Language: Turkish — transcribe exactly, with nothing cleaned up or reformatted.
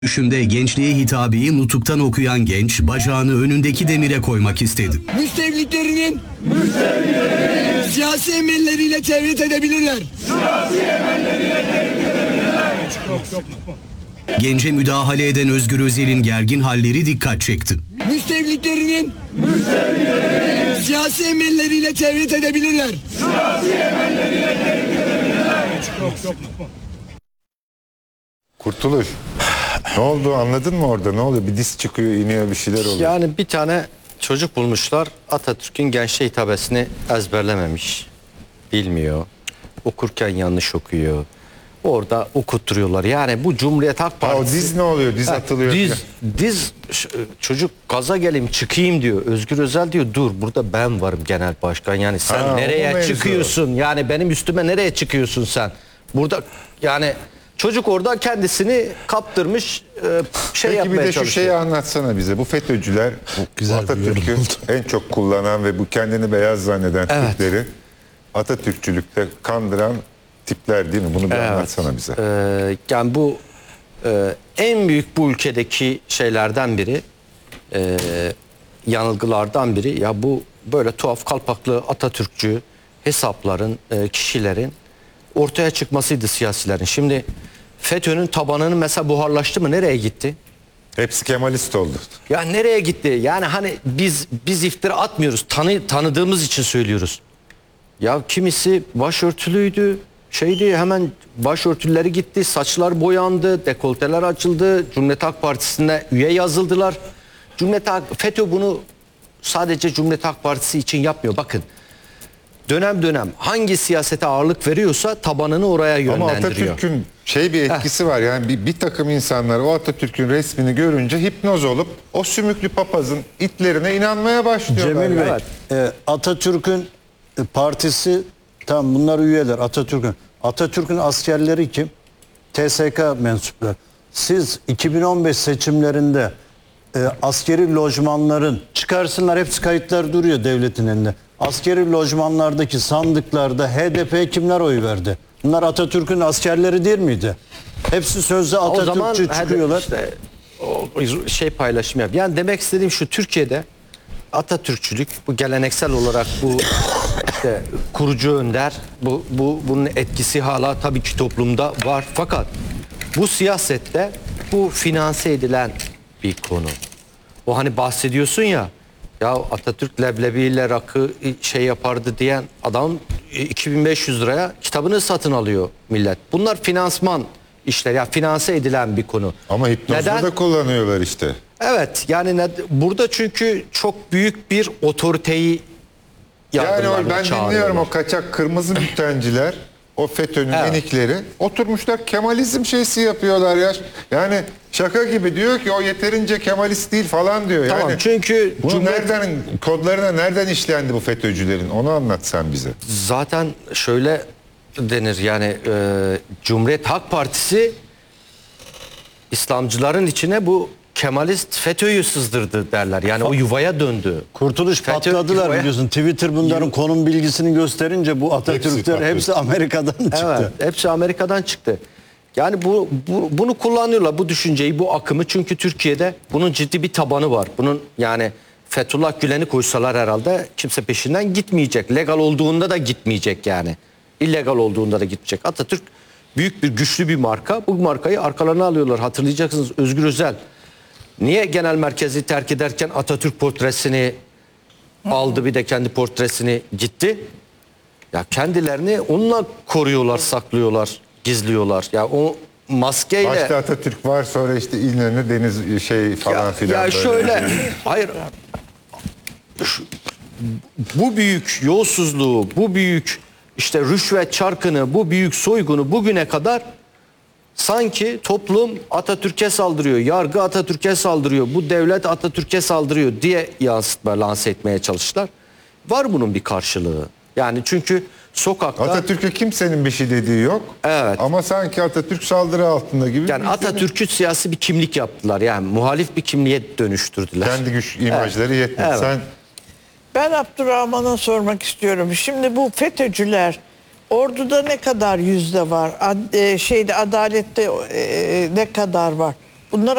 Düşümde gençliğe hitabeyi nutuktan okuyan genç bacağını önündeki demire koymak istedi. Müstevliklerinin, Müstevliklerinin siyasi emelleriyle tevhid edebilirler. Siyasi emelleriyle tevhid edebilirler. Gence müdahale eden Özgür Özel'in gergin halleri dikkat çekti. Müstevliklerinin, Müstevliklerinin siyasi emelleriyle tevhid edebilirler. Siyasi emelleriyle tevhid edebilirler. Kurtuluş. Ne oldu, anladın mı orada? Ne oluyor? Bir diz çıkıyor, iniyor, bir şeyler oluyor. Yani bir tane çocuk bulmuşlar. Atatürk'ün gençliğe hitabesini ezberlememiş. Bilmiyor. Okurken yanlış okuyor. Orada okutturuyorlar. Yani bu Cumhuriyet Halk Ha, o Partisi. diz ne oluyor? Diz Ha, atılıyor. Diz, diz ş- çocuk gaza geleyim çıkayım diyor. Özgür Özel diyor dur burada ben varım genel başkan. Yani sen Ha, o nereye mevzu. çıkıyorsun? Yani benim üstüme nereye çıkıyorsun sen? Burada yani çocuk orada kendisini kaptırmış e, şey Peki yapmaya bir de şu çalışıyor. şeyi anlatsana bize. Bu FETÖ'cüler bu Atatürk'ü en çok kullanan ve bu kendini beyaz zanneden Evet. Türkleri Atatürkçülükte kandıran tipler değil mi? Bunu bir Evet. anlatsana bize. Ee, yani bu e, en büyük bu ülkedeki şeylerden biri, e, yanılgılardan biri. Ya bu böyle tuhaf kalpaklı Atatürkçü hesapların, e, kişilerin ortaya çıkmasıydı siyasilerin. Şimdi FETÖ'nün tabanını mesela buharlaştı mı nereye gitti? Hepsi Kemalist oldu. Ya nereye gitti? Yani hani biz biz iftira atmıyoruz. Tanı, tanıdığımız için söylüyoruz. Ya kimisi başörtülüydü. Şeydi hemen başörtüleri gitti. Saçlar boyandı. Dekolteler açıldı. Cumhuriyet Halk Partisi'ne üye yazıldılar. Cumhuriyet Halk, FETÖ bunu sadece Cumhuriyet Halk Partisi için yapmıyor. Bakın dönem dönem hangi siyasete ağırlık veriyorsa tabanını oraya Ama yönlendiriyor. Atatürk'ün şey bir etkisi var. Yani bir, bir takım insanlar o Atatürk'ün resmini görünce hipnoz olup o sümüklü papazın itlerine inanmaya başlıyorlar. Cemil Bey, Evet. e, Atatürk'ün e, partisi, tamam bunlar üyeler Atatürk'ün. Atatürk'ün askerleri kim? T S K mensupları. Siz iki bin on beş seçimlerinde e, askeri lojmanların çıkarsınlar, hepsi kayıtlar duruyor devletin elinde. Askeri lojmanlardaki sandıklarda H D P'ye kimler oy verdi? Bunlar Atatürk'ün askerleri değil miydi? Hepsi sözde O zaman Atatürkçü hadi çıkıyorlar. işte o şey paylaşım yap. Yani demek istediğim şu, Türkiye'de Atatürkçülük bu geleneksel olarak bu işte kurucu önder bu, bu bunun etkisi hala tabii ki toplumda var. Fakat bu siyasette bu finanse edilen bir konu. O hani bahsediyorsun ya ya Atatürk leblebiyle rakı şey yapardı diyen adam iki bin beş yüz liraya kitabını satın alıyor millet. Bunlar finansman işler ya finanse edilen bir konu. Ama hipnozda da kullanıyorlar işte. Evet yani ne, burada çünkü çok büyük bir otoriteyi Yani o, yardımlarına ben çağırıyorlar. dinliyorum o kaçak kırmızı bültenciler, o FETÖ'nün Evet. enikleri oturmuşlar Kemalizm şeysi yapıyorlar ya. Yani şaka gibi diyor ki o yeterince Kemalist değil falan diyor. Tamam yani çünkü bunu Cumhuriyet- nereden kodlarına nereden işlendi bu FETÖ'cülerin? Onu anlat sen bize. zaten şöyle denir yani e, Cumhuriyet Halk Partisi İslamcıların içine bu Kemalist FETÖ'yü sızdırdı derler. Yani o yuvaya döndü. Kurtuluş FETÖ patladılar yuvaya- biliyorsun. Twitter bunların konum bilgisini gösterince bu Atatürkler patladı. hepsi Amerika'dan çıktı. Evet, hepsi Amerika'dan çıktı. Yani bu, bu bunu kullanıyorlar bu düşünceyi, bu akımı çünkü Türkiye'de bunun ciddi bir tabanı var. Bunun yani Fethullah Gülen'i koysalar herhalde kimse peşinden gitmeyecek. Legal olduğunda da gitmeyecek yani. İllegal olduğunda da gitmeyecek. Atatürk büyük bir güçlü bir marka. Bu markayı arkalarına alıyorlar. Hatırlayacaksınız Özgür Özel niye genel merkezi terk ederken Atatürk portresini aldı bir de kendi portresini gitti? Ya kendilerini onunla koruyorlar, saklıyorlar, gizliyorlar. Ya o maskeyle... Başta Atatürk var, sonra işte İnönü, Deniz şey falan ya, filan. ya böyle. şöyle, hayır, şu- bu büyük yolsuzluğu, bu büyük işte rüşvet çarkını, bu büyük soygunu bugüne kadar sanki toplum Atatürk'e saldırıyor, yargı Atatürk'e saldırıyor, bu devlet Atatürk'e saldırıyor diye yansıtma, lanse etmeye çalıştılar. Var bunun bir karşılığı. Yani çünkü sokakta... Atatürk'e kimsenin bir şey dediği yok. Evet. Ama sanki Atatürk saldırı altında gibi. Yani bir- Atatürk'ü siyasi bir kimlik yaptılar. Yani muhalif bir kimliğe dönüştürdüler. kendi güç imajları yetmedi. Evet. Sen Ben Abdurrahman'a sormak istiyorum. Şimdi bu FETÖ'cüler orduda ne kadar yüzde var? Ad, e, şeyde adalette e, ne kadar var? bunlar